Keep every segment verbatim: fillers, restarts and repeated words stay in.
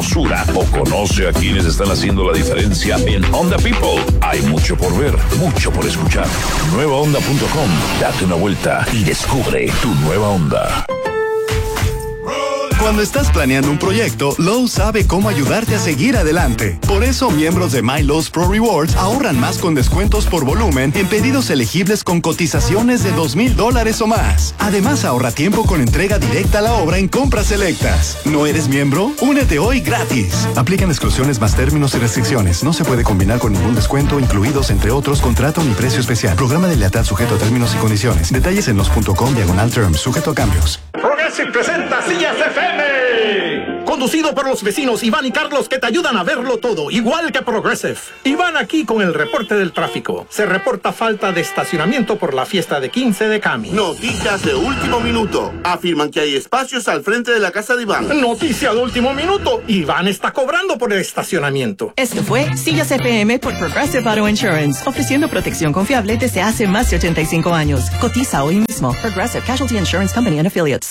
sabrosura o conoce a quienes están haciendo la diferencia en Honda People. Hay mucho por ver, mucho por escuchar. nueva honda punto com. Date una vuelta y descubre tu nueva Honda. Cuando estás planeando un proyecto, Lowe's sabe cómo ayudarte a seguir adelante. Por eso, miembros de My Lowe's Pro Rewards ahorran más con descuentos por volumen en pedidos elegibles con cotizaciones de dos mil dólares o más. Además, ahorra tiempo con entrega directa a la obra en compras selectas. ¿No eres miembro? Únete hoy gratis. Aplican exclusiones más términos y restricciones. No se puede combinar con ningún descuento, incluidos, entre otros, contrato ni precio especial. Programa de lealtad sujeto a términos y condiciones. Detalles en los punto com diagonal terms, sujeto a cambios. Progressive presenta Sillas F M. Conducido por los vecinos Iván y Carlos, que te ayudan a verlo todo, igual que Progressive. Iván aquí con el reporte del tráfico. Se reporta falta de estacionamiento por la fiesta de quince de Cami. Noticias de último minuto. Afirman que hay espacios al frente de la casa de Iván. Noticia de último minuto. Iván está cobrando por el estacionamiento. Esto fue Sillas F M por Progressive Auto Insurance, ofreciendo protección confiable desde hace más de ochenta y cinco años. Cotiza hoy mismo. Progressive Casualty Insurance Company and Affiliates.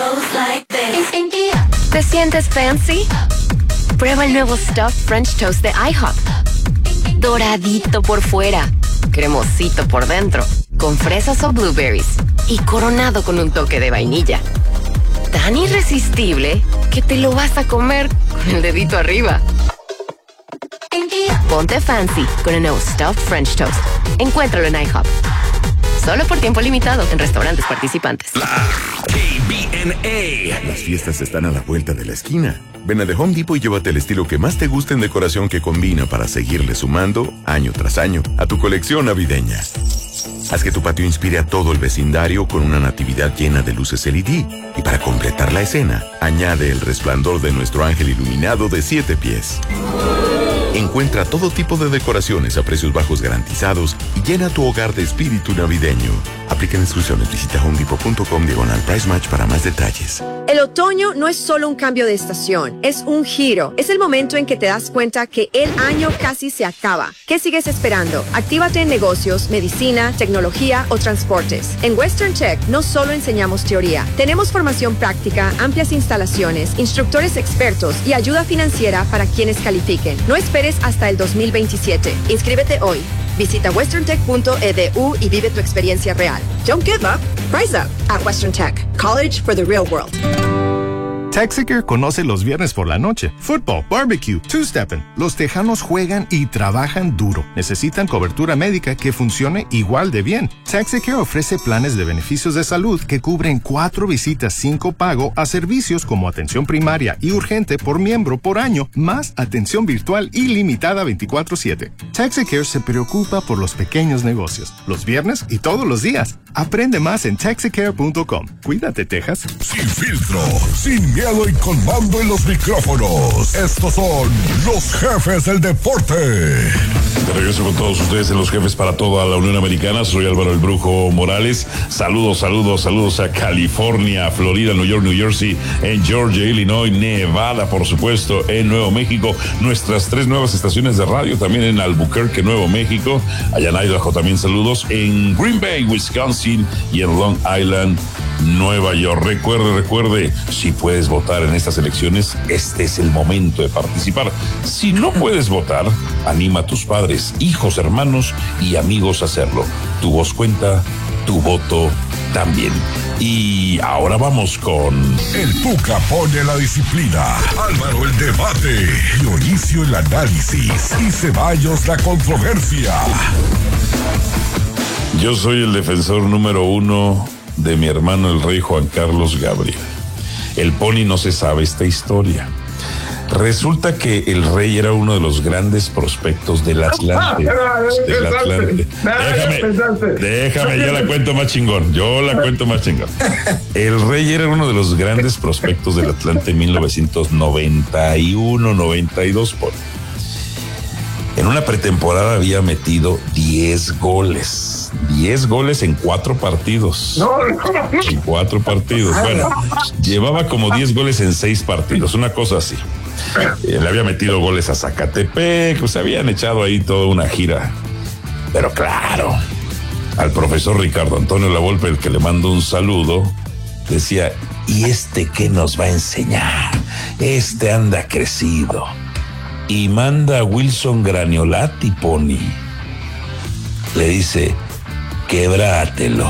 ¿Te sientes fancy? Prueba el nuevo Stuffed French Toast de IHOP. Doradito por fuera, cremosito por dentro, con fresas o blueberries y coronado con un toque de vainilla. Tan irresistible que te lo vas a comer con el dedito arriba. Ponte fancy con el nuevo Stuffed French Toast. Encuéntralo en IHOP. Solo por tiempo limitado en restaurantes participantes. La K B N A. Las fiestas están a la vuelta de la esquina. Ven a The Home Depot y llévate el estilo que más te guste en decoración que combina para seguirle sumando, año tras año, a tu colección navideña. Haz que tu patio inspire a todo el vecindario con una natividad llena de luces L E D. Y para completar la escena, añade el resplandor de nuestro ángel iluminado de siete pies. Encuentra todo tipo de decoraciones a precios bajos garantizados y llena tu hogar de espíritu navideño. Aplican instrucciones. Visita home depot punto com diagonal price match para más detalles. El otoño no es solo un cambio de estación, es un giro. Es el momento en que te das cuenta que el año casi se acaba. ¿Qué sigues esperando? Actívate en negocios, medicina, tecnología o transportes. En Western Tech no solo enseñamos teoría. Tenemos formación práctica, amplias instalaciones, instructores expertos y ayuda financiera para quienes califiquen. No esperes hasta el dos mil veintisiete. Inscríbete hoy. Visita western tech punto e d u y vive tu experiencia real. Don't give up. Rise up at Western Tech. College for the real world. Texaker conoce los viernes por la noche. Fútbol, barbecue, two-stepping. Los tejanos juegan y trabajan duro. Necesitan cobertura médica que funcione igual de bien. Texaker ofrece planes de beneficios de salud que cubren cuatro visitas sin copago a servicios como atención primaria y urgente por miembro por año, más atención virtual ilimitada veinticuatro siete. Texaker se preocupa por los pequeños negocios, los viernes y todos los días. Aprende más en texacare punto com. Cuídate, Texas. Sin filtro, sin miedo y con mando en los micrófonos. Estos son los jefes del deporte. De regreso con todos ustedes en Los Jefes para toda la Unión Americana. Soy Álvaro el Brujo Morales. Saludos, saludos, saludos a California, Florida, New York, New Jersey, en Georgia, Illinois, Nevada, por supuesto, en Nuevo México. Nuestras tres nuevas estaciones de radio también en Albuquerque, Nuevo México. Allá en Idaho también saludos. En Green Bay, Wisconsin y en Long Island, Nueva York. Recuerde, recuerde, si puedes votar en estas elecciones, este es el momento de participar. Si no puedes votar, anima a tus padres, hijos, hermanos y amigos a hacerlo. Tu voz cuenta, tu voto también. Y ahora vamos con... El Puca pone la disciplina, Álvaro el debate, Dionisio el análisis y Ceballos la controversia. Yo soy el defensor número uno de mi hermano el rey Juan Carlos Gabriel. El Pony no se sabe esta historia. Resulta que el rey era uno de los grandes prospectos del Atlante. Del Atlante. Déjame, déjame, yo la cuento más chingón. Yo la cuento más chingón. El rey era uno de los grandes prospectos del Atlante en mil novecientos noventa y uno, noventa y dos. Por... En una pretemporada había metido diez goles. diez goles en cuatro partidos. No, no. En cuatro partidos. Bueno, llevaba como diez goles en seis partidos, una cosa así. Eh, le había metido goles a Zacatepec, pues habían echado ahí toda una gira. Pero claro, al profesor Ricardo Antonio Lavolpe, el que le mando un saludo, decía, ¿y este qué nos va a enseñar? Este anda crecido. Y manda a Wilson Graniolati, Pony. Le dice, quebrátelo.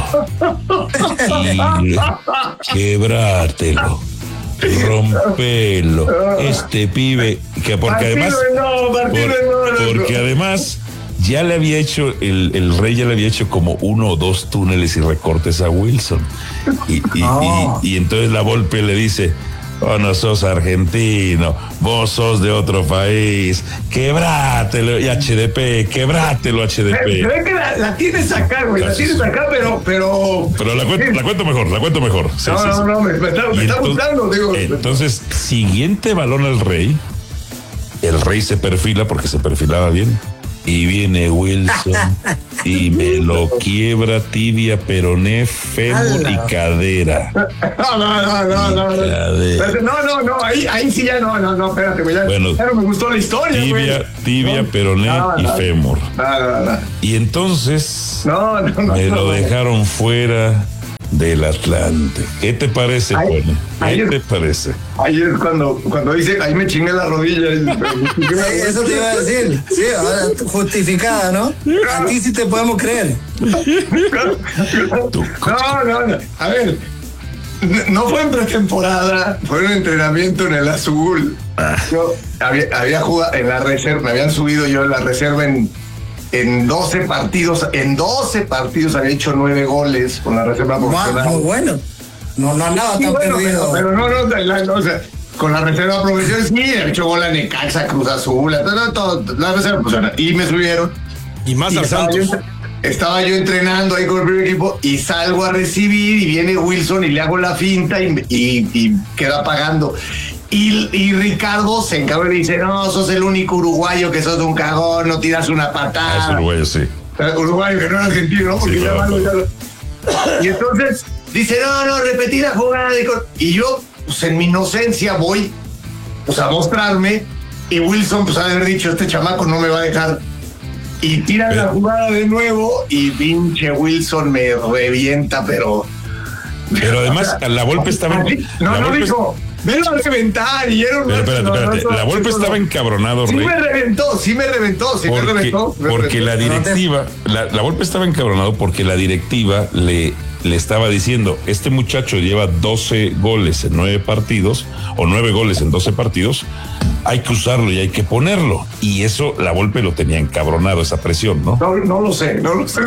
Y le, quebrátelo. Rompelo. Este pibe, que porque además, por, porque además ya le había hecho, el, el rey ya le había hecho como uno o dos túneles y recortes a Wilson. Y, y, oh. y, y entonces la Volpe le dice, oh, no sos argentino, vos sos de otro país, quebrátelo, y H D P, quebrátelo, H D P. Se ve que la, la tienes acá, güey, la tienes acá, pero... Pero, pero la, cuento, la cuento mejor, la cuento mejor. Sí, no, sí, no, sí. no, me, me está, me está gustando, digo. Entonces, siguiente balón al rey, el rey se perfila porque se perfilaba bien. Y viene Wilson y me lo quiebra tibia, peroné, fémur y cadera. No, no, no, no, no. No, no, no, no, ahí, ahí sí ya no, no, no, espérate, güey. Ya, bueno, ya no me gustó la historia, tibia, güey. Tibia, no, peroné no, y no, fémur. No, no, no. Y entonces no, no, no, me no, lo no. dejaron fuera del Atlante. ¿Qué te parece, ahí, Pony? ¿Qué ahí te es, parece? Ahí es cuando, cuando dice, ahí me chingué la rodilla. Eso te iba a decir. Sí, ahora justificada, ¿no? A ti sí te podemos creer. No, no, no. A ver, no fue en pretemporada, fue un entrenamiento en el Azul. Yo había, había jugado en la reserva, me habían subido yo en la reserva en En doce partidos, en doce partidos había hecho nueve goles con la reserva profesional. Muy bueno. No, no andaba sí, tan bueno, perdido. Pero, pero no, no, la, no, o sea, con la reserva profesional sí, he hecho gol a Necaxa, Cruz Azul, todo, todo, la reserva profesional. Y me subieron. Y más y al estaba Santos. Yo, estaba yo entrenando ahí con el primer equipo y salgo a recibir y viene Wilson y le hago la finta y, y, y queda pagando. Y, y Ricardo se encarga y dice, no, sos el único uruguayo que sos de un cagón, no tiras una patada. Ah, es uruguayo, sí. Uruguayo, que no es argentino, ¿no? Porque sí, ya claro. ya lo... Y entonces dice, no, no, repetí la jugada. Y yo, pues en mi inocencia voy pues a mostrarme y Wilson pues ha de haber dicho, este chamaco no me va a dejar. Y tira pero... la jugada de nuevo y pinche Wilson me revienta, pero... Pero además, o sea, la Volpe estaba... Así, no, la no Volpe... dijo... Velo a reventar y era un... Pero espérate, espérate, no, no, la Volpe estaba encabronado, sí Rey. me reventó, sí me reventó, sí porque, me reventó. Me porque reventó. la directiva, la, la Volpe estaba encabronado porque la directiva le, le estaba diciendo, este muchacho lleva doce goles en nueve partidos, o nueve goles en doce partidos, hay que usarlo y hay que ponerlo. Y eso la Volpe lo tenía encabronado, esa presión, ¿no? No, no lo sé, no lo sé.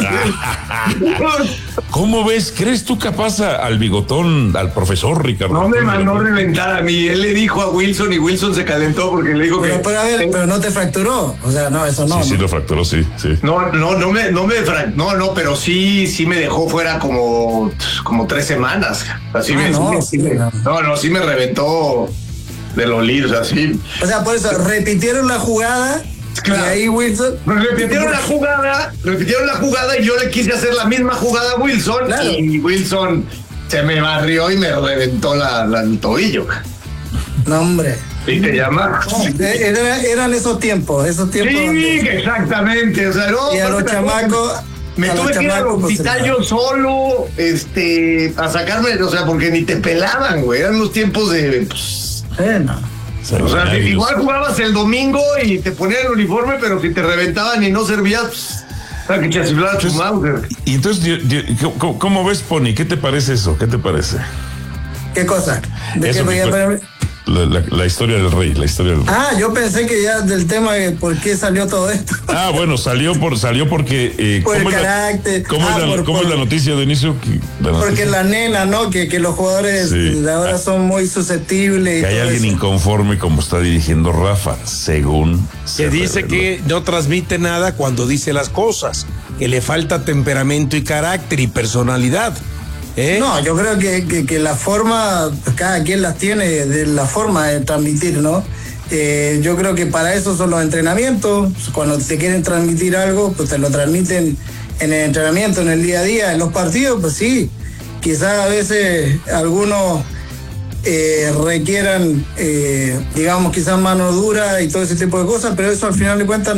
¿Cómo ves? ¿Crees tú capaz a, al bigotón, al profesor Ricardo? No me mandó reventar a mí. Él le dijo a Wilson y Wilson se calentó porque le dijo pero, que... Pero a ver, pero no te fracturó. O sea, no, eso no. Sí, ¿no? sí, lo fracturó, sí, sí. No, no, no me, no me frac... no, no, pero sí, sí me dejó fuera como, como tres semanas. Así ah, me, no, sí, me, no. no, no, sí me reventó de los lirs, así. O sea, por eso repitieron la jugada. Claro. Y ahí Wilson. Repitieron la jugada, repitieron la jugada y yo le quise hacer la misma jugada a Wilson. Claro. Y Wilson se me barrió y me reventó la, la, el tobillo. No, hombre. ¿Y te llama? No, era, eran esos tiempos, esos tiempos. Sí, donde... exactamente. O sea, no, y a los chamacos. Me tuve que ir al hospital yo solo, este, a sacarme, o sea, porque ni te pelaban, güey. Eran los tiempos de. Pues, bueno. O sea, igual jugabas el domingo y te ponían el uniforme, pero si te reventaban y no servías, pues, o sea, que chasiflaba tu Mauser. Y entonces, ¿cómo, ¿cómo ves, Pony? ¿Qué te parece eso? ¿Qué te parece? ¿Qué cosa? ¿De eso, qué voy a ver? La, la, la historia del rey, la historia del rey. Ah, yo pensé que ya del tema de por qué salió todo esto. Ah, bueno, salió por salió porque eh, por el ¿cómo carácter. Es la, ¿Cómo, ah, es, la, por, ¿cómo por, es la noticia de inicio? La noticia. Porque la nena, ¿no? Que, que los jugadores sí. de ahora son muy susceptibles. Que hay alguien eso. inconforme como está dirigiendo Rafa, según que dice reveló. Que no transmite nada cuando dice las cosas, que le falta temperamento y carácter y personalidad. ¿Eh? No, yo creo que, que, que la forma, cada quien las tiene, de la forma de transmitir, ¿no? Eh, yo creo que para eso son los entrenamientos. Cuando te quieren transmitir algo, pues te lo transmiten en el entrenamiento, en el día a día. En los partidos, pues sí, quizás a veces algunos eh, requieran, eh, digamos, quizás mano dura y todo ese tipo de cosas, pero eso al final de cuentas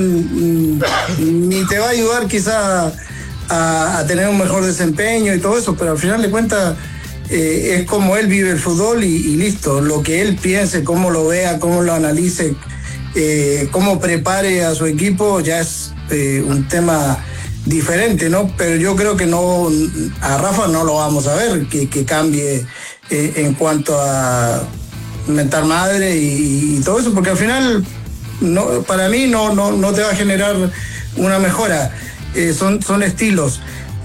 ni te va a ayudar quizás A, a tener un mejor desempeño y todo eso, pero al final de cuentas eh, es como él vive el fútbol y, y listo, lo que él piense, cómo lo vea, cómo lo analice, eh, cómo prepare a su equipo, ya es eh, un tema diferente, ¿no? Pero yo creo que no, a Rafa no lo vamos a ver que, que cambie eh, en cuanto a mentar madre y, y todo eso, porque al final no, para mí no, no, no te va a generar una mejora, eh, son, son estilos.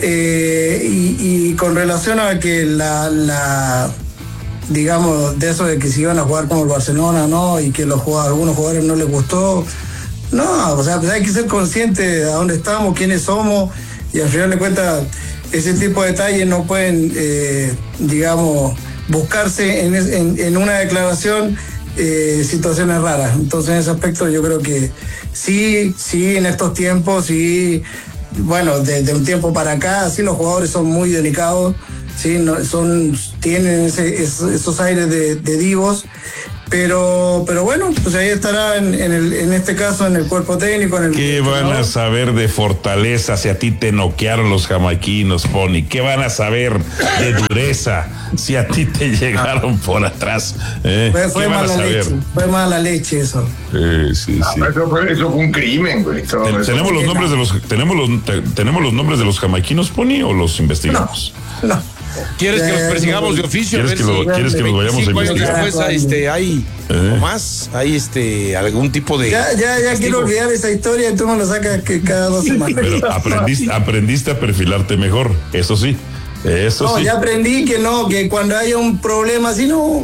Eh, y, y con relación a que la, la digamos de eso de que si iban a jugar como el Barcelona, no, y que los jugadores, algunos jugadores no les gustó, no, o sea, pues hay que ser consciente de a dónde estamos, quiénes somos, y al final de cuentas ese tipo de detalles no pueden eh, digamos buscarse en, en, en una declaración eh, situaciones raras. Entonces en ese aspecto yo creo que sí, sí en estos tiempos, sí. Bueno, desde un tiempo para acá, sí, los jugadores son muy delicados, sí, no, son, tienen ese, esos, esos aires de, de divos, pero, pero bueno, pues ahí estará en, en, el, en este caso en el cuerpo técnico. En el ¿Qué van a saber de fortaleza si a ti te noquearon los jamaiquinos, Pony? ¿Qué van a saber de dureza si a ti te llegaron por atrás? ¿Eh? Fue, fue mala leche, fue mala leche eso. Eh, sí, sí. Ah, eso, fue, eso fue un crimen, güey. Todo Ten, eso. ¿Tenemos los nombres de los tenemos los te, tenemos los nombres de los jamaiquinos, Pony, o los investigamos? No. no. ¿Quieres que los persigamos de oficio? ¿Quieres que, lo, ¿quieres que los vayamos a investigar? Después, este, hay ¿Eh? o más, hay este algún tipo de. Ya, ya, ya quiero olvidar esa historia y tú me lo sacas que cada dos semanas. Pero aprendiste, aprendiste a perfilarte mejor, eso sí. Eso no, sí. ya aprendí que no, que cuando haya un problema así, no,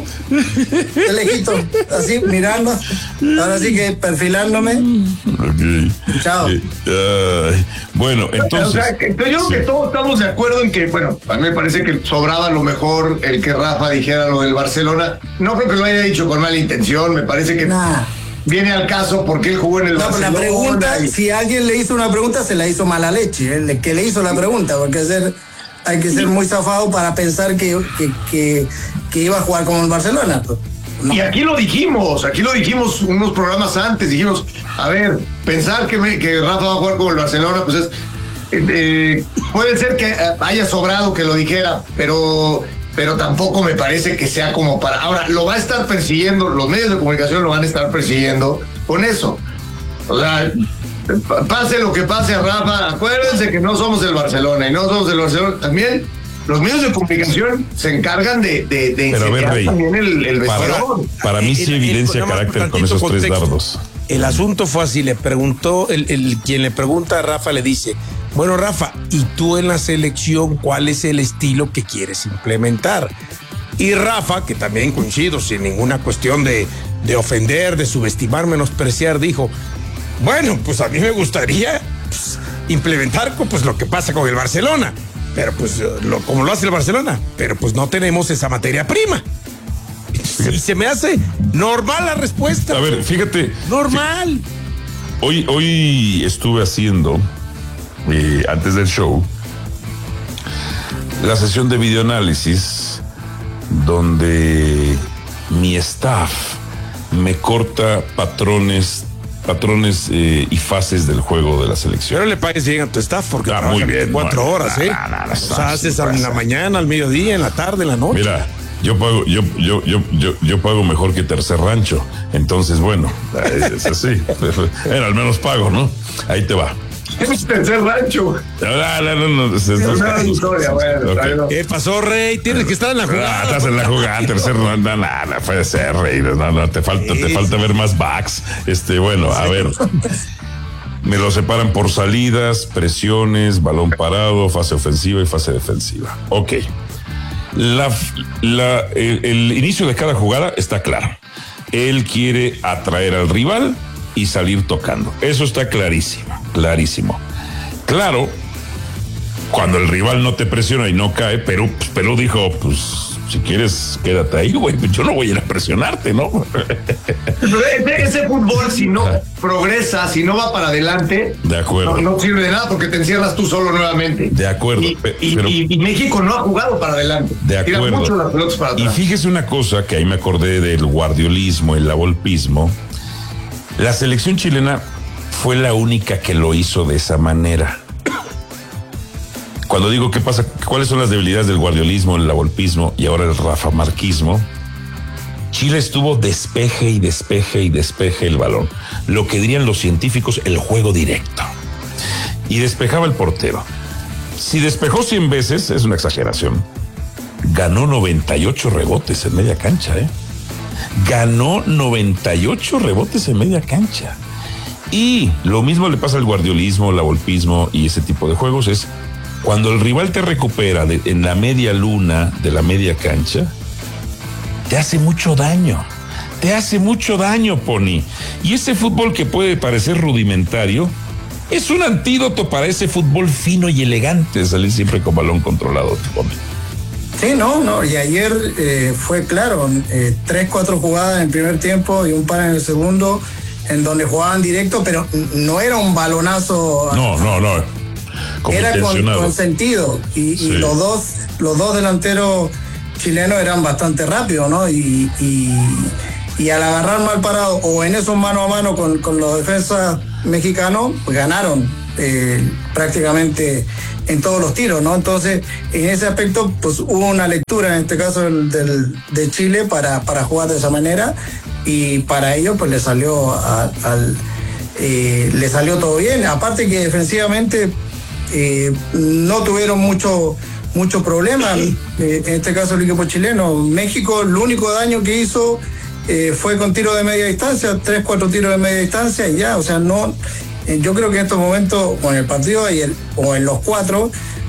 de lejito, así mirando, ahora sí que perfilándome. Okay. Chao. Eh, uh, bueno, entonces. O sea, que, yo creo sí. que todos estamos de acuerdo en que, bueno, a mí me parece que sobraba a lo mejor el que Rafa dijera lo del Barcelona. No creo que lo haya dicho con mala intención, me parece que. Nah. Viene al caso porque él jugó en el no, Barcelona. La pregunta, y... si alguien le hizo una pregunta, se la hizo mala leche, el que le hizo la pregunta, porque hacer. Hay que ser muy zafado para pensar que, que, que, que iba a jugar como el Barcelona. No. Y aquí lo dijimos, aquí lo dijimos unos programas antes, dijimos, a ver, pensar que, me, que Rafa va a jugar como el Barcelona, pues es, eh, puede ser que haya sobrado que lo dijera, pero, pero tampoco me parece que sea como para... Ahora, lo va a estar persiguiendo, los medios de comunicación lo van a estar persiguiendo con eso. O sea... Pase lo que pase a Rafa, acuérdense que no somos el Barcelona y no somos el Barcelona. También los medios de comunicación se encargan de, de, de Pero a ver, Rey, también el, el para, para mí sí evidencia carácter con esos tres dardos. El asunto fue así, le preguntó, el, el quien le pregunta a Rafa le dice, bueno Rafa, ¿y tú en la selección cuál es el estilo que quieres implementar? Y Rafa, que también coincido, sin ninguna cuestión de, de ofender, de subestimar, menospreciar, dijo, bueno, pues a mí me gustaría pues, implementar pues lo que pasa con el Barcelona, pero pues lo, como lo hace el Barcelona, pero pues no tenemos esa materia prima. Y se me hace normal la respuesta. A ver, fíjate. Normal. Hoy, hoy estuve haciendo, eh, antes del show, la sesión de videoanálisis donde mi staff me corta patrones patrones eh, y fases del juego de la selección. Pero le pagues bien a tu staff porque ah, muy bien, cuatro no, horas, no, ¿eh? No, no, no, o sea, haces en la mañana, al mediodía, en la tarde, en la noche. Mira, yo pago, yo, yo, yo, yo, yo pago mejor que Tercer Rancho. Entonces, bueno, es así. Bueno, al menos pago, ¿no? Ahí te va. Es Tercer Rancho. No, no, no, no. Es, es, es, es historia, bueno, okay. ¿Qué pasó, Rey? Tienes que estar en la jugada. Ah, estás en la jugada, tercer, no, no, no, no puede ser, Rey. No, no, te falta, te falta ver más backs. Este, bueno, a ver. Me lo separan por salidas, presiones, balón parado, fase ofensiva y fase defensiva. Ok. La, la, el, el inicio de cada jugada está claro. Él quiere atraer al rival y salir tocando. Eso está clarísimo, clarísimo. Claro, cuando el rival no te presiona y no cae, pero pues, Pelú dijo, pues, si quieres, quédate ahí, güey. Yo no voy a ir a presionarte, ¿no? Ese, ese fútbol, si no progresa, si no va para adelante, de acuerdo. No, no sirve de nada porque te encierras tú solo nuevamente. De acuerdo. Y, pero, y, y México no ha jugado para adelante. De acuerdo. Tira mucho las pelotas para atrás. Y fíjese una cosa que ahí me acordé del guardiolismo, el lavolpismo. La selección chilena fue la única que lo hizo de esa manera. cuando digo qué pasa, cuáles son las debilidades del guardiolismo, el lavolpismo y ahora el rafamarquismo, Chile estuvo despeje y despeje y despeje el balón. Lo que dirían los científicos, el juego directo. Y despejaba el portero. Si despejó cien veces, es una exageración, ganó noventa y ocho rebotes en media cancha, ¿eh? Ganó noventa y ocho rebotes en media cancha. Y lo mismo le pasa al guardiolismo, el lavolpismo y ese tipo de juegos, es cuando el rival te recupera de, en la media luna de la media cancha, te hace mucho daño. Te hace mucho daño, Pony. Y ese fútbol que puede parecer rudimentario es un antídoto para ese fútbol fino y elegante, salir siempre con balón controlado, Pony. Sí, no, no, y ayer eh, fue claro, eh, tres, cuatro jugadas en el primer tiempo y un par en el segundo, en donde jugaban directo, pero no era un balonazo. No, no, no. Era con, con sentido. Y, sí. y los dos, los dos delanteros chilenos eran bastante rápidos, ¿no? Y, y, y al agarrar mal parado, o en esos mano a mano con, con los defensas mexicanos, pues ganaron eh, prácticamente en todos los tiros, ¿no? Entonces, en ese aspecto, pues hubo una lectura, en este caso del, del, de Chile, para, para jugar de esa manera, y para ello, pues le salió a, al eh, le salió todo bien. Aparte que defensivamente eh, no tuvieron mucho mucho problema. Eh, en este caso el equipo chileno. México, el único daño que hizo eh, fue con tiro de media distancia, tres, cuatro tiros de media distancia y ya, o sea, no. Yo creo que en estos momentos, o en el partido y el, o en los cuatro,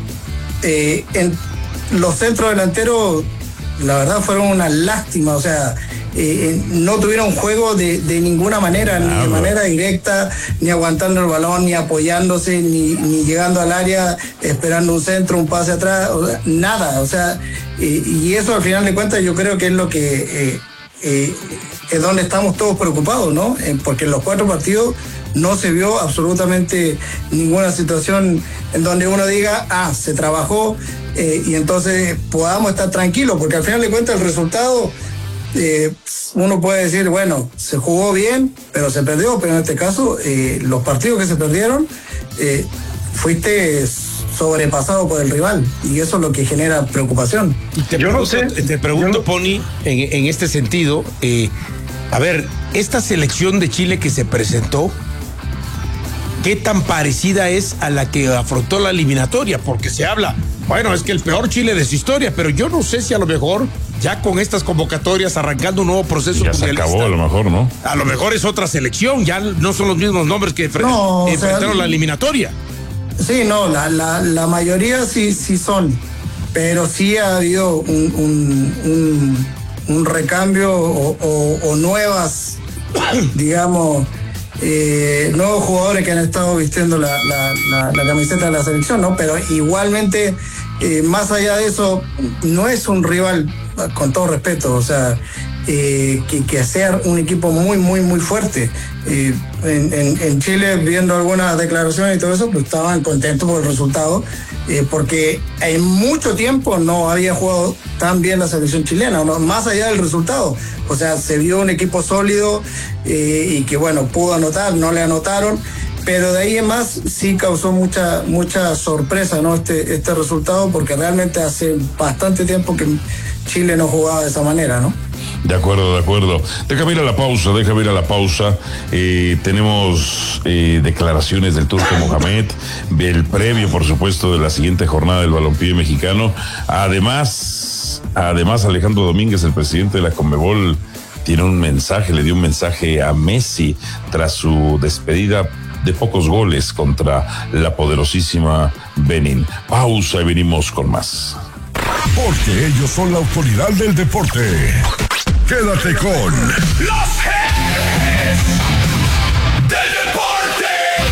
eh, en los centros delanteros, la verdad fueron una lástima, o sea, eh, no tuvieron juego de, de ninguna manera, ni de manera directa, ni aguantando el balón, ni apoyándose, ni, ni llegando al área, esperando un centro, un pase atrás, o sea, nada, o sea, eh, y eso al final de cuentas yo creo que es lo que, eh, eh, es donde estamos todos preocupados, ¿no? Eh, porque en los cuatro partidos no se vio absolutamente ninguna situación en donde uno diga, ah, se trabajó eh, y entonces podamos estar tranquilos, porque al final de cuentas el resultado, eh, uno puede decir, bueno, se jugó bien, pero se perdió, pero en este caso, eh, los partidos que se perdieron, eh, fuiste sobrepasado por el rival y eso es lo que genera preocupación. Y te Yo pregunto, no sé. Te pregunto, no... Pony, en, en este sentido, eh, a ver, esta selección de Chile que se presentó, ¿qué tan parecida es a la que afrontó la eliminatoria? Porque se habla, bueno, es que el peor Chile de su historia, pero yo no sé si a lo mejor ya con estas convocatorias arrancando un nuevo proceso ya se acabó, a lo mejor, ¿no? A lo mejor es otra selección, ya no son los mismos nombres que enfre- no, enfrentaron sea, la eliminatoria. Sí, no, la, la, la mayoría sí, sí son, pero sí ha habido un, un, un, un recambio o, o, o nuevas, digamos, Eh, nuevos jugadores que han estado vistiendo la, la, la, la camiseta de la selección, ¿no? Pero igualmente, eh, más allá de eso, no es un rival, con todo respeto, o sea, eh, que, que sea un equipo muy, muy, muy fuerte. Eh, en, en, en Chile, viendo algunas declaraciones y todo eso, pues estaban contentos por el resultado, eh, porque en mucho tiempo no había jugado tan bien la selección chilena, ¿no? Más allá del resultado. O sea, se vio un equipo sólido eh, y que, bueno, pudo anotar, no le anotaron, pero de ahí en más sí causó mucha mucha sorpresa, ¿no? Este, este resultado, porque realmente hace bastante tiempo que Chile no jugaba de esa manera, ¿no? De acuerdo, de acuerdo. Déjame ir a la pausa, déjame ir a la pausa. Eh, tenemos eh, declaraciones del Turco Mohamed, el previo, por supuesto, de la siguiente jornada del balompié mexicano. Además, además Alejandro Domínguez, el presidente de la Conmebol, tiene un mensaje, le dio un mensaje a Messi tras su despedida de pocos goles contra la poderosísima Benin. Pausa y venimos con más. Porque ellos son la autoridad del deporte. Quédate con los jefes del deporte.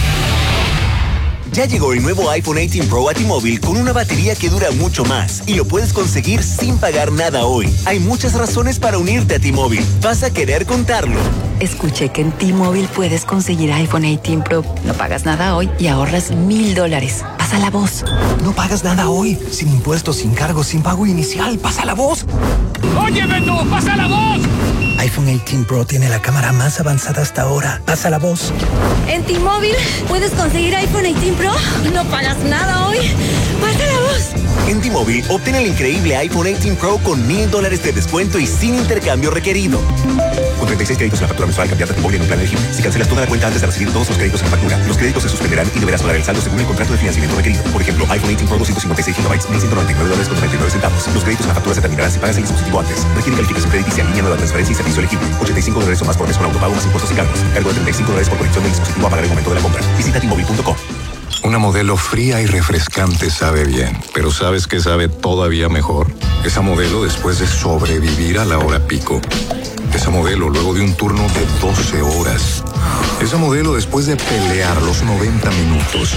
Ya llegó el nuevo iPhone dieciocho Pro a T-Mobile con una batería que dura mucho más y lo puedes conseguir sin pagar nada hoy. Hay muchas razones para unirte a T-Mobile. Vas a querer contarlo. Escuché que en T-Mobile puedes conseguir iPhone dieciocho Pro. No pagas nada hoy y ahorras mil dólares. Pasa la voz. No pagas nada hoy. Sin impuestos, sin cargos, sin pago inicial. Pasa la voz. ¡Oye, Beto! ¡Pasa la voz! iPhone dieciocho Pro tiene la cámara más avanzada hasta ahora. Pasa la voz. En T-Mobile puedes conseguir iPhone dieciocho Pro. No pagas nada hoy. Pasa la voz. dólares. En T-Mobile, obtén el increíble iPhone dieciocho Pro con mil dólares de descuento y sin intercambio requerido. Con treinta y seis créditos en la factura mensual, cambiate a T-Mobile en un plan elegible. Si cancelas toda la cuenta antes de recibir todos los créditos en la factura, los créditos se suspenderán y deberás pagar el saldo según el contrato de financiamiento requerido. Por ejemplo, iPhone dieciocho Pro doscientos cincuenta y seis gigabytes, mil ciento noventa y nueve dólares con noventa y nueve centavos. Los créditos en la factura se terminarán si pagas el dispositivo antes. Requiere calificación crediticia, línea nueva, transferencia y servicio elegible. ochenta y cinco dólares o más por mes con autopago más impuestos y cargos. Cargo de treinta y cinco dólares por conexión del dispositivo a pagar en el momento de la compra. Visita T Mobile punto com. Una Modelo fría y refrescante sabe bien, pero ¿sabes qué sabe todavía mejor? Esa Modelo después de sobrevivir a la hora pico. Esa Modelo luego de un turno de doce horas. Esa Modelo después de pelear los noventa minutos.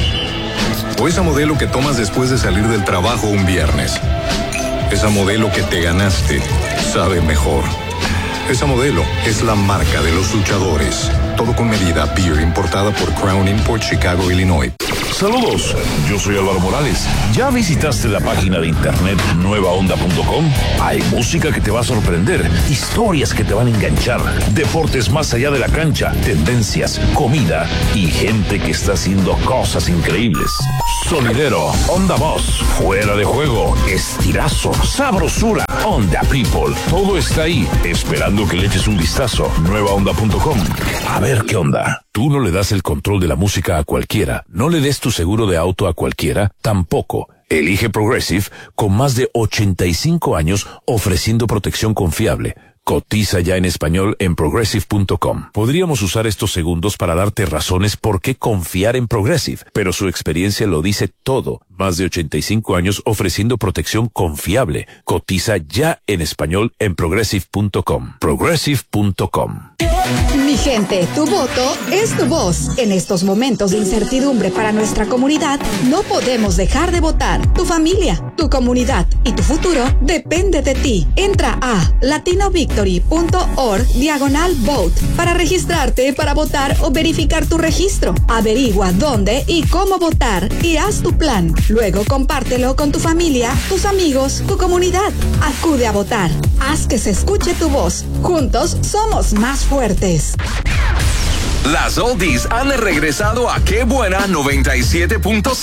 O esa Modelo que tomas después de salir del trabajo un viernes. Esa Modelo que te ganaste sabe mejor. Esa Modelo es la marca de los luchadores. Todo con medida. Beer importada por Crown Import, Chicago, Illinois. Saludos, yo soy Álvaro Morales. ¿Ya visitaste la página de internet nueva onda punto com? Hay música que te va a sorprender, historias que te van a enganchar, deportes más allá de la cancha, tendencias, comida y gente que está haciendo cosas increíbles. Sonidero, Onda Voz, fuera de juego, estirazo, sabrosura, Onda People. Todo está ahí, esperando que le eches un vistazo. nueva onda punto com. A ver qué onda. Tú no le das el control de la música a cualquiera, no le des tu seguro de auto a cualquiera, tampoco. Elige Progressive con más de ochenta y cinco años ofreciendo protección confiable. Cotiza ya en español en progressive punto com. Podríamos usar estos segundos para darte razones por qué confiar en Progressive, pero su experiencia lo dice todo. Más de ochenta y cinco años ofreciendo protección confiable. Cotiza ya en español en progressive punto com. progressive punto com. Mi gente, tu voto es tu voz. En estos momentos de incertidumbre para nuestra comunidad, no podemos dejar de votar. Tu familia, tu comunidad y tu futuro depende de ti. Entra a latinovictory punto org diagonal vote para registrarte para votar o verificar tu registro. Averigua dónde y cómo votar y haz tu plan. Luego compártelo con tu familia, tus amigos, tu comunidad. Acude a votar. Haz que se escuche tu voz. Juntos somos más fuertes. Las oldies han regresado a Qué Buena noventa y siete punto cinco.